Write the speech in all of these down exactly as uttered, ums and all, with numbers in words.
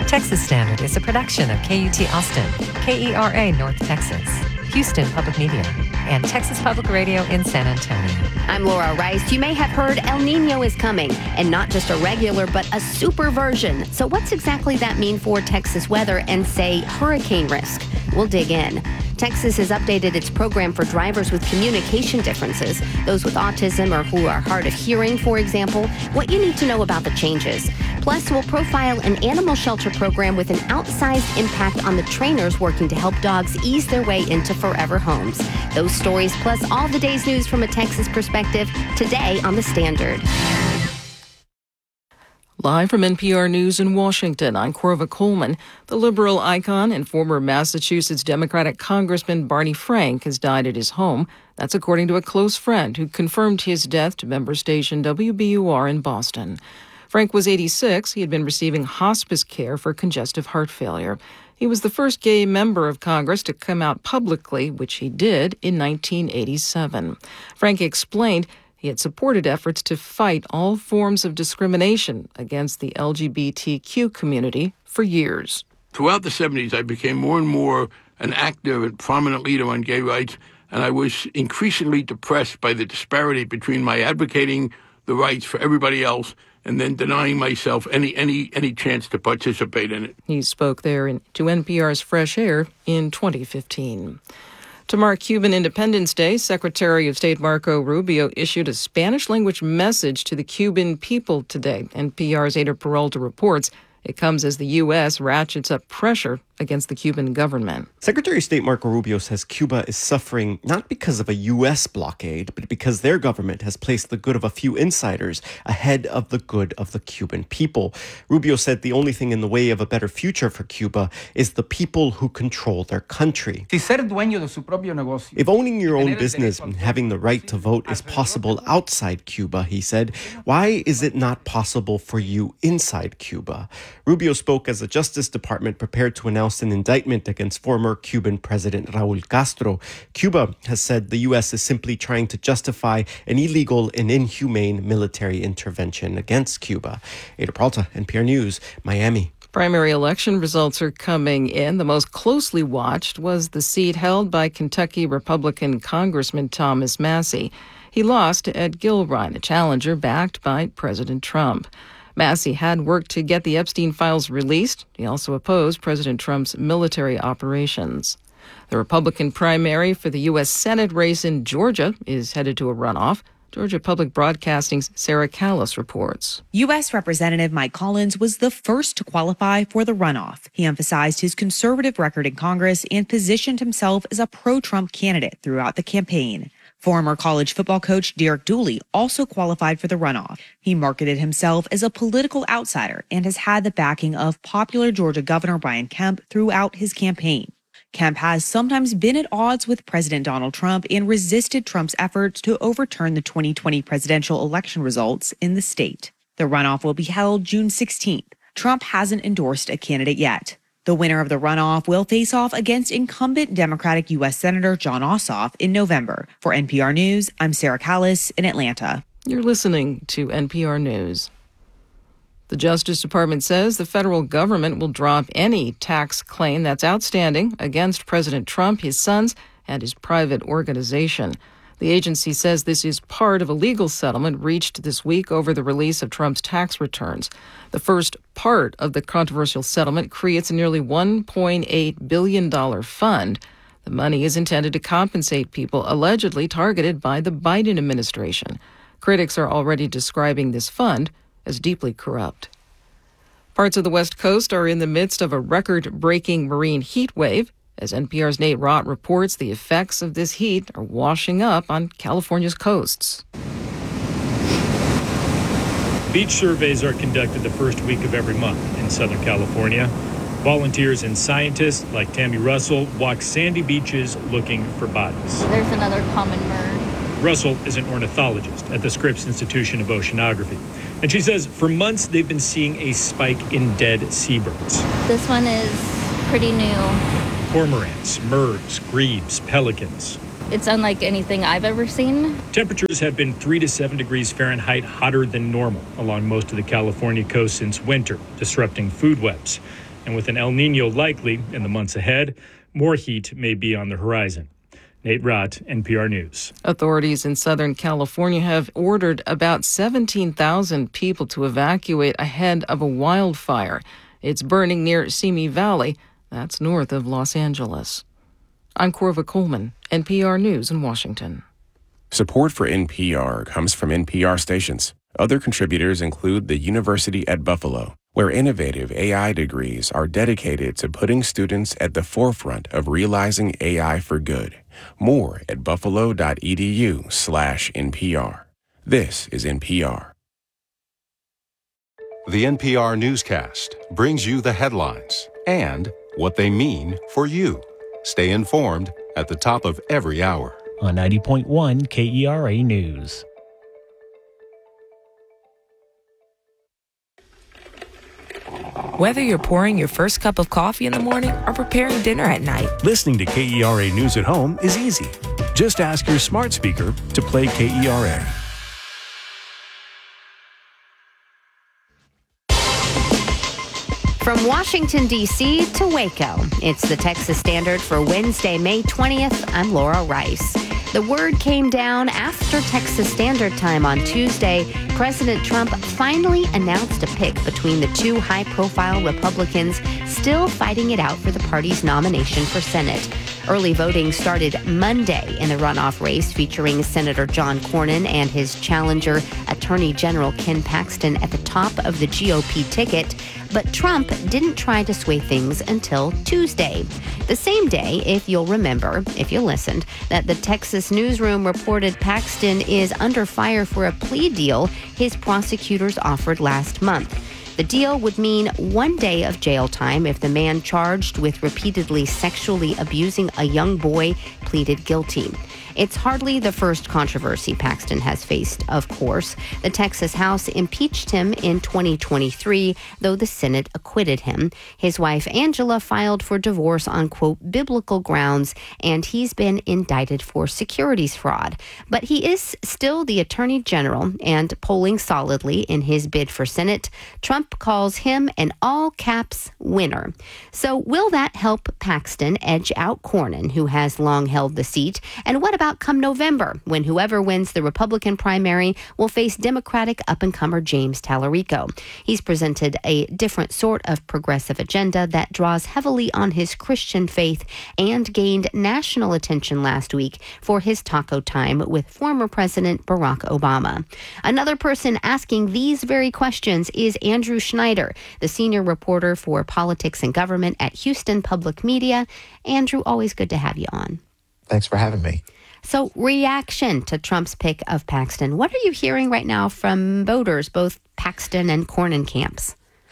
Texas Standard is a production of K U T Austin, K E R A North Texas, Houston Public Media, and Texas Public Radio in San Antonio. I'm Laura Rice. You may have heard El Nino is coming, and not just a regular, but a super version. So what's exactly that mean for Texas weather and, say, hurricane risk? We'll dig in. Texas has updated its program for drivers with communication differences, those with autism or who are hard of hearing, for example, what you need to know about the changes. Plus, we'll profile an animal shelter program with an outsized impact on the trainers working to help dogs ease their way into forever homes. Those stories, plus all the day's news from a Texas perspective, today on The Standard. Live from N P R News in Washington, I'm Corva Coleman. The liberal icon and former Massachusetts Democratic Congressman Barney Frank has died at his home. That's according to a close friend who confirmed his death to member station W B U R in Boston. Frank was eighty-six. He had been receiving hospice care for congestive heart failure. He was the first gay member of Congress to come out publicly, which he did in nineteen eighty-seven. Frank explained he had supported efforts to fight all forms of discrimination against the L G B T Q community for years. Throughout the seventies, I became more and more an active and prominent leader on gay rights, and I was increasingly depressed by the disparity between my advocating the rights for everybody else and then denying myself any any any chance to participate in it. He spoke there in, to N P R's Fresh Air in twenty fifteen. To mark Cuban Independence Day, Secretary of State Marco Rubio issued a Spanish-language message to the Cuban people today. N P R's Ada Peralta reports it comes as the U S ratchets up pressure against the Cuban government. Secretary of State Marco Rubio says Cuba is suffering not because of a U S blockade, but because their government has placed the good of a few insiders ahead of the good of the Cuban people. Rubio said the only thing in the way of a better future for Cuba is the people who control their country. If owning your own business and having the right to vote is possible outside Cuba, he said, why is it not possible for you inside Cuba? Rubio spoke as the Justice Department prepared to announce an indictment against former Cuban President Raul Castro. Cuba has said the U S is simply trying to justify an illegal and inhumane military intervention against Cuba. Ada Peralta, N P R News, Miami. Primary election results are coming in. The most closely watched was the seat held by Kentucky Republican Congressman Thomas Massie. He lost to Ed Gilrine, a challenger backed by President Trump. Massie had worked to get the Epstein files released. He also opposed President Trump's military operations. The Republican primary for the U S Senate race in Georgia is headed to a runoff. Georgia Public Broadcasting's Sarah Callis reports. U S Representative Mike Collins was the first to qualify for the runoff. He emphasized his conservative record in Congress and positioned himself as a pro-Trump candidate throughout the campaign. Former college football coach Derek Dooley also qualified for the runoff. He marketed himself as a political outsider and has had the backing of popular Georgia Governor Brian Kemp throughout his campaign. Kemp has sometimes been at odds with President Donald Trump and resisted Trump's efforts to overturn the twenty twenty presidential election results in the state. The runoff will be held June sixteenth. Trump hasn't endorsed a candidate yet. The winner of the runoff will face off against incumbent Democratic U S Senator Jon Ossoff in November. For N P R News, I'm Sarah Callis in Atlanta. You're listening to N P R News. The Justice Department says the federal government will drop any tax claim that's outstanding against President Trump, his sons, and his private organization. The agency says this is part of a legal settlement reached this week over the release of Trump's tax returns. The first part of the controversial settlement creates a nearly one point eight billion dollars fund. The money is intended to compensate people allegedly targeted by the Biden administration. Critics are already describing this fund as deeply corrupt. Parts of the West Coast are in the midst of a record-breaking marine heat wave. As N P R's Nate Rott reports, the effects of this heat are washing up on California's coasts. Beach surveys are conducted the first week of every month in Southern California. Volunteers and scientists like Tammy Russell walk sandy beaches looking for bodies. There's another common bird. Russell is an ornithologist at the Scripps Institution of Oceanography. And she says for months they've been seeing a spike in dead seabirds. This one is pretty new. Cormorants, mergs, grebes, pelicans. It's unlike anything I've ever seen. Temperatures have been three to seven degrees Fahrenheit hotter than normal along most of the California coast since winter, disrupting food webs. And with an El Nino likely in the months ahead, more heat may be on the horizon. Nate Rott, N P R News. Authorities in Southern California have ordered about seventeen thousand people to evacuate ahead of a wildfire. It's burning near Simi Valley. That's north of Los Angeles. I'm Corva Coleman, N P R News in Washington. Support for N P R comes from N P R stations. Other contributors include the University at Buffalo, where innovative A I degrees are dedicated to putting students at the forefront of realizing A I for good. More at buffalo.edu slash NPR. This is N P R. The N P R newscast brings you the headlines and what they mean for you. Stay informed at the top of every hour. On ninety point one K E R A News. Whether you're pouring your first cup of coffee in the morning or preparing dinner at night, listening to K E R A News at home is easy. Just ask your smart speaker to play K E R A. From Washington, D C to Waco, it's the Texas Standard for Wednesday, May twentieth. I'm Laura Rice. The word came down after Texas Standard Time on Tuesday. President Trump finally announced a pick between the two high-profile Republicans still fighting it out for the party's nomination for Senate. Early voting started Monday in the runoff race featuring Senator John Cornyn and his challenger, Attorney General Ken Paxton, at the top of the G O P ticket. But Trump didn't try to sway things until Tuesday. The same day, if you'll remember, if you listened, that the Texas newsroom reported Paxton is under fire for a plea deal his prosecutors offered last month. The deal would mean one day of jail time if the man charged with repeatedly sexually abusing a young boy pleaded guilty. It's hardly the first controversy Paxton has faced, of course. The Texas House impeached him in twenty twenty-three, though the Senate acquitted him. His wife, Angela, filed for divorce on, quote, biblical grounds, and he's been indicted for securities fraud. But he is still the Attorney General and polling solidly in his bid for Senate. Trump calls him an all-caps winner. So will that help Paxton edge out Cornyn, who has long held the seat? And what about come November, when whoever wins the Republican primary will face Democratic up-and-comer James Tallarico? He's presented a different sort of progressive agenda that draws heavily on his Christian faith and gained national attention last week for his taco time with former President Barack Obama. Another person asking these very questions is Andrew Schneider, the senior reporter for politics and government at Houston Public Media. Andrew, always good to have you on. Thanks for having me. So, reaction to Trump's pick of Paxton. What are you hearing right now from voters, both Paxton and Cornyn camps?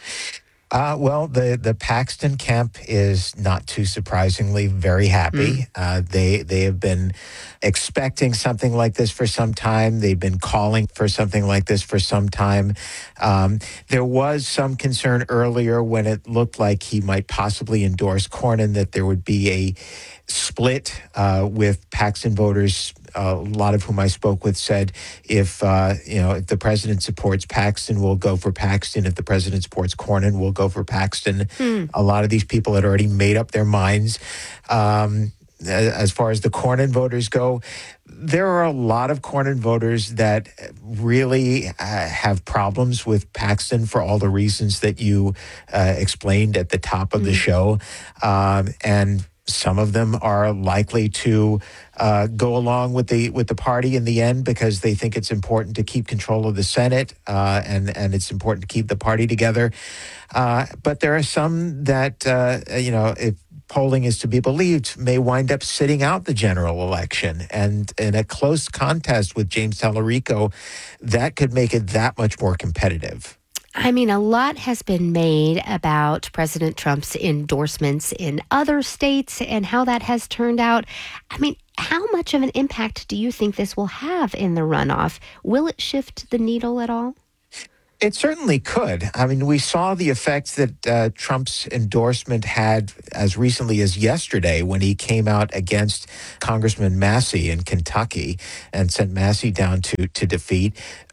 Uh, well, the, the Paxton camp is not too surprisingly very happy. Mm. Uh, they they have been expecting something like this for some time. They've been calling for something like this for some time. Um, there was some concern earlier when it looked like he might possibly endorse Cornyn that there would be a split uh, with Paxton voters. Uh, a lot of whom I spoke with said if uh, you know if the president supports Paxton, we'll go for Paxton. If the president supports Cornyn, we'll go for Paxton. Hmm. A lot of these people had already made up their minds. Um, as far as the Cornyn voters go, there are a lot of Cornyn voters that really uh, have problems with Paxton for all the reasons that you uh, explained at the top of hmm. the show, um, and some of them are likely to uh, go along with the with the party in the end because they think it's important to keep control of the Senate uh, and and it's important to keep the party together. Uh, but there are some that uh, you know, if polling is to be believed, may wind up sitting out the general election, and in a close contest with James Tallarico, that could make it that much more competitive. I mean, a lot has been made about President Trump's endorsements in other states and how that has turned out. I mean, how much of an impact do you think this will have in the runoff? Will it shift the needle at all? It certainly could. I mean, we saw the effects that uh, Trump's endorsement had as recently as yesterday when he came out against Congressman Massey in Kentucky and sent Massey down to, to defeat.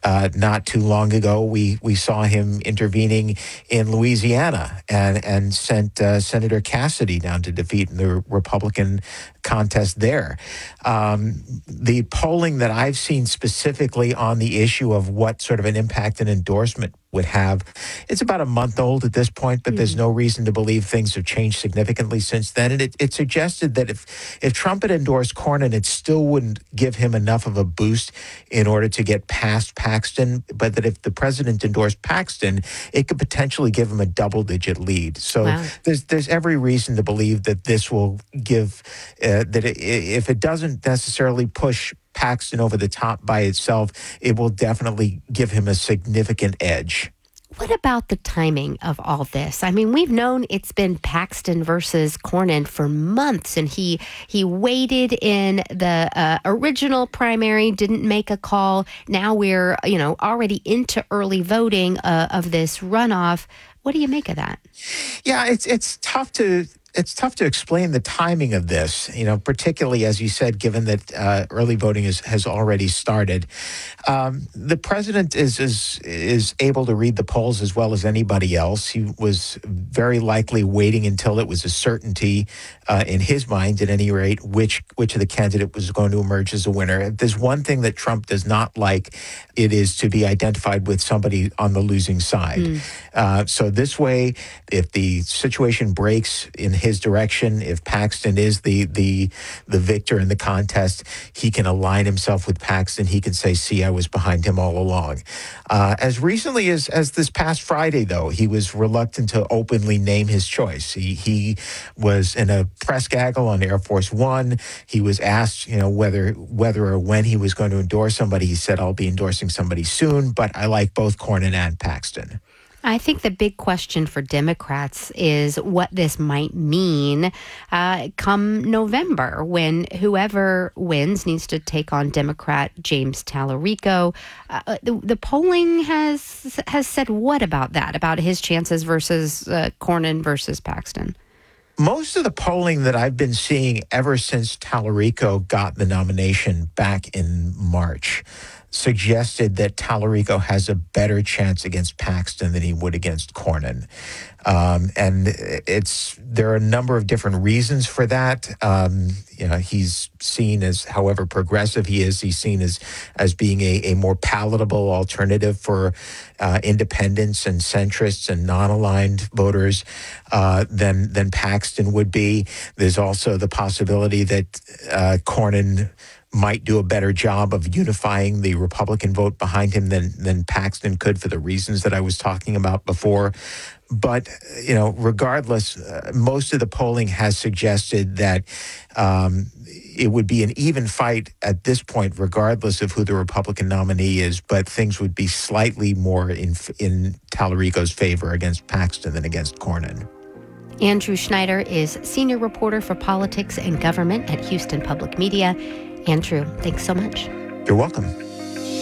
Uh, not too long ago, we we saw him intervening in Louisiana and and sent uh, Senator Cassidy down to defeat the Republican contest there. Um, the polling that I've seen specifically on the issue of what sort of an impact an endorsement would have, it's about a month old at this point, but mm-hmm. there's no reason to believe things have changed significantly since then. And it, it suggested that if, if Trump had endorsed Cornyn, it still wouldn't give him enough of a boost in order to get past Paxton, but that if the president endorsed Paxton, it could potentially give him a double-digit lead. So wow. there's there's every reason to believe that this will give, uh, that it, if it doesn't necessarily push Paxton over the top by itself, it will definitely give him a significant edge. What about the timing of all this? I mean, we've known it's been Paxton versus Cornyn for months, and he he waited in the uh, original primary, didn't make a call. Now we're, you know, already into early voting uh, of this runoff. What do you make of that? Yeah, it's it's tough to It's tough to explain the timing of this, you know, particularly, as you said, given that uh, early voting is, has already started. Um, the president is, is is able to read the polls as well as anybody else. He was very likely waiting until it was a certainty, uh, in his mind, at any rate, which which of the candidate was going to emerge as a winner. If there's one thing that Trump does not like, it is to be identified with somebody on the losing side. Mm. Uh, so this way, if the situation breaks in his direction, if Paxton is the the the victor in the contest, he can align himself with Paxton. He can say, see, I was behind him all along. Uh, as recently as, as this past Friday, though, he was reluctant to openly name his choice. He he was in a press gaggle on Air Force One. He was asked, you know, whether whether or when he was going to endorse somebody. He said, I'll be endorsing somebody soon, but I like both Cornyn and Paxton. I think the big question for Democrats is what this might mean uh, come November, when whoever wins needs to take on Democrat James Tallarico. Uh, the, the polling has has said what about that, about his chances versus uh, Cornyn versus Paxton? Most of the polling that I've been seeing ever since Tallarico got the nomination back in March suggested that Tallarico has a better chance against Paxton than he would against Cornyn. Um, and it's there are a number of different reasons for that. Um, you know, he's seen as, however progressive he is, he's seen as as being a, a more palatable alternative for uh, independents and centrists and non-aligned voters uh, than than Paxton would be. There's also the possibility that uh, Cornyn might do a better job of unifying the Republican vote behind him than than Paxton could, for the reasons that I was talking about before. But, you know, regardless, uh, most of the polling has suggested that um, it would be an even fight at this point, regardless of who the Republican nominee is, but things would be slightly more in, in Tallarico's favor against Paxton than against Cornyn. Andrew Schneider is senior reporter for politics and government at Houston Public Media. Andrew, thanks so much. You're welcome.